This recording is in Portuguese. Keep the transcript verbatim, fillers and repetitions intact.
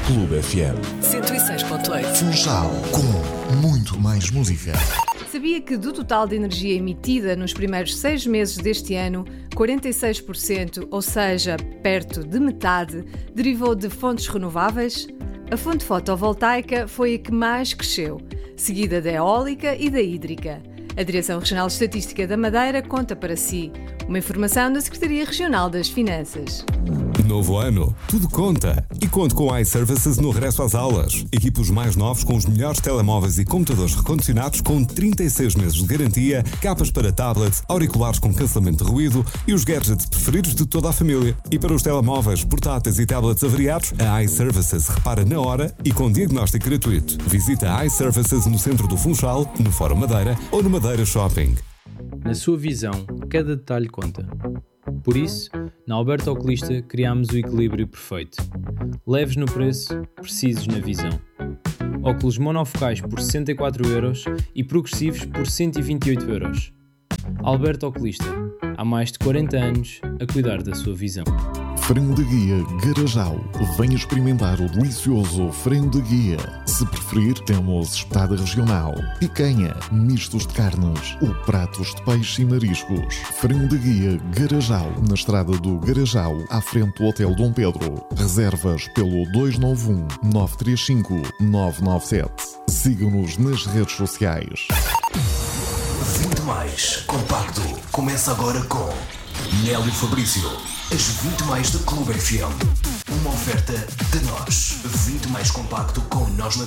Clube F M. cento e seis ponto oito. Funchal, com muito mais música. Sabia que do total de energia emitida nos primeiros seis meses deste ano, quarenta e seis por cento, ou seja, perto de metade, derivou de fontes renováveis? A fonte fotovoltaica foi a que mais cresceu, seguida da eólica e da hídrica. A Direção Regional de Estatística da Madeira conta para si. Uma informação da Secretaria Regional das Finanças. Novo ano, tudo conta. E conto com a iServices no regresso às aulas. Equipe os mais novos com os melhores telemóveis e computadores recondicionados com trinta e seis meses de garantia, capas para tablets, auriculares com cancelamento de ruído e os gadgets preferidos de toda a família. E para os telemóveis, portáteis e tablets avariados, a iServices repara na hora e com diagnóstico gratuito. Visita a iServices no centro do Funchal, no Fórum Madeira ou no Madeira Shopping. Na sua visão, cada detalhe conta. Por isso, na Alberto Oculista criámos o equilíbrio perfeito. Leves no preço, precisos na visão. Óculos monofocais por sessenta e quatro euros e progressivos por cento e vinte e oito euros. Alberto Oculista, há mais de quarenta anos a cuidar da sua visão. Freno de guia Garajal. Venha experimentar o delicioso freno de guia. Se preferir, temos espetada regional, picanha, mistos de carnes ou pratos de peixe e mariscos. Freno de guia Garajal, na estrada do Garajal, à frente do Hotel Dom Pedro. Reservas pelo dois nove um, nove três cinco, nove nove sete. Siga-nos nas redes sociais. vinte mais compacto começa agora com Nélio Fabrício. As vinte mais da Clube F M. Uma oferta de nós. vinte mais compacto com Nós na